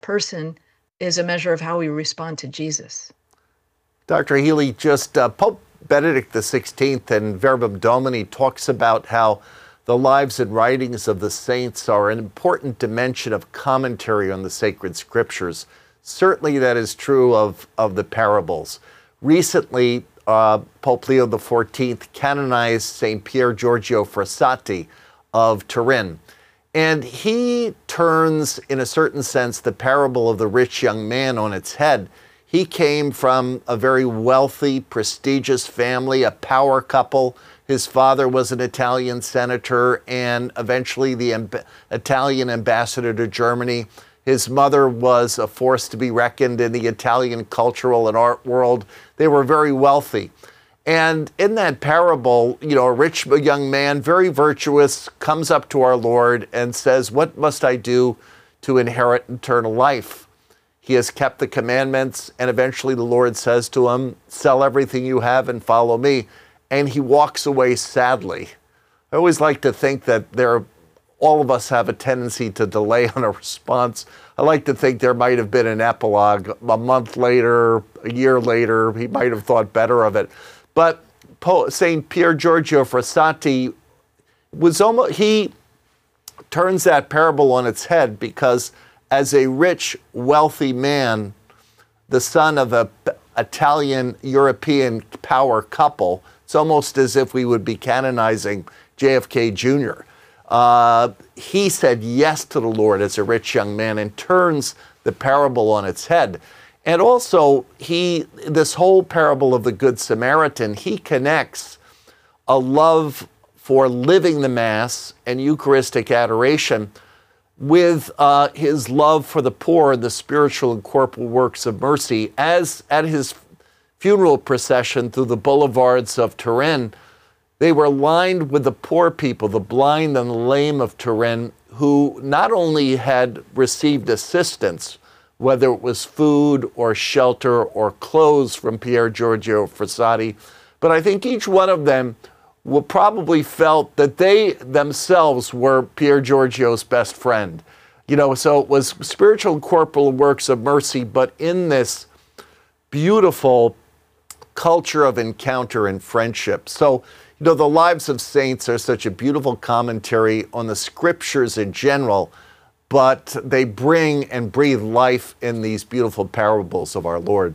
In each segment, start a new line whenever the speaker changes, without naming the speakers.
person is a measure of how we respond to Jesus.
Dr. Healy, just Pope Benedict XVI in Verbum Domini talks about how the lives and writings of the saints are an important dimension of commentary on the sacred scriptures. Certainly that is true of the parables. Recently, Pope Leo XIV canonized St. Pier Giorgio Frassati of Turin. And he turns, in a certain sense, the parable of the rich young man on its head. He came from a very wealthy, prestigious family, a power couple. His father was an Italian senator and eventually the Italian ambassador to Germany. His mother was a force to be reckoned in the Italian cultural and art world. They were very wealthy. And in that parable, a rich young man, very virtuous, comes up to our Lord and says, "What must I do to inherit eternal life?" He has kept the commandments, and eventually the Lord says to him, "Sell everything you have and follow me." And he walks away sadly. I always like to think that all of us have a tendency to delay on a response. I like to think there might have been an epilogue a month later, a year later. He might have thought better of it. But St. Pier Giorgio Frassati he turns that parable on its head, because as a rich, wealthy man, the son of an Italian European power couple, it's almost as if we would be canonizing JFK Jr. He said yes to the Lord as a rich young man and turns the parable on its head. And also, this whole parable of the Good Samaritan, he connects a love for living the Mass and Eucharistic adoration with his love for the poor and the spiritual and corporal works of mercy. As at his funeral procession through the boulevards of Turin, they were lined with the poor people, the blind and the lame of Turin, who not only had received assistance, whether it was food or shelter or clothes from Pier Giorgio Frassati, but I think each one of them probably felt that they themselves were Pier Giorgio's best friend. So it was spiritual and corporal works of mercy, but in this beautiful culture of encounter and friendship. So, the lives of saints are such a beautiful commentary on the scriptures in general, but they bring and breathe life in these beautiful parables of our Lord.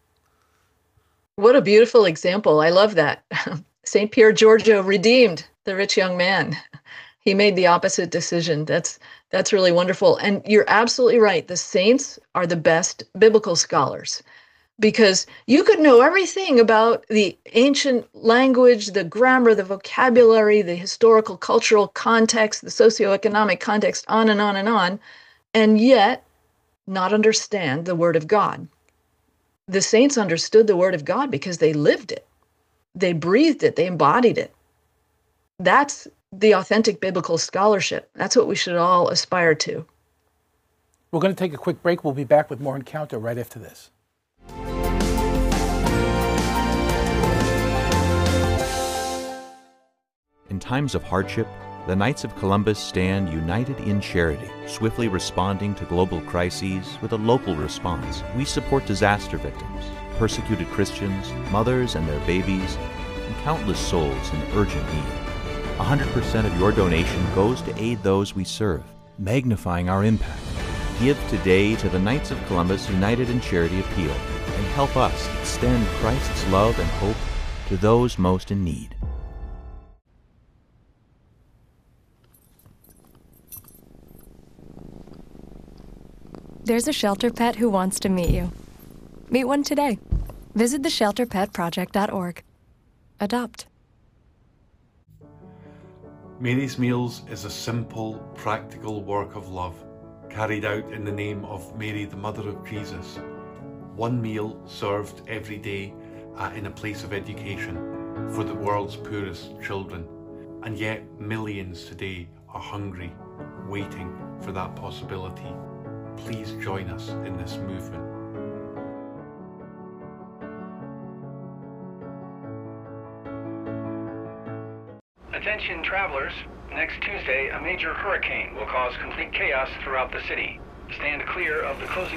What a beautiful example. I love that. St. Pier Giorgio redeemed the rich young man. He made the opposite decision. That's really wonderful. And you're absolutely right. The saints are the best biblical scholars, because you could know everything about the ancient language, the grammar, the vocabulary, the historical, cultural context, the socioeconomic context, on and on and on, and yet not understand the Word of God. The saints understood the Word of God because they lived it. They breathed it. They embodied it. That's the authentic biblical scholarship. That's what we should all aspire to.
We're going to take a quick break. We'll be back with more Encounter right after this.
In times of hardship, the Knights of Columbus stand united in charity, swiftly responding to global crises with a local response. We support disaster victims, persecuted Christians, mothers and their babies, and countless souls in urgent need. 100% of your donation goes to aid those we serve, magnifying our impact. Give today to the Knights of Columbus United in Charity Appeal and help us extend Christ's love and hope to those most in need.
There's a shelter pet who wants to meet you. Meet one today. Visit theshelterpetproject.org. Adopt.
Mary's Meals is a simple, practical work of love, carried out in the name of Mary, the Mother of Jesus. One meal served every day in a place of education for the world's poorest children. And yet millions today are hungry, waiting for that possibility. Please join us in this movement.
Attention travelers, next Tuesday a major hurricane will cause complete chaos throughout the city. Stand clear of the closing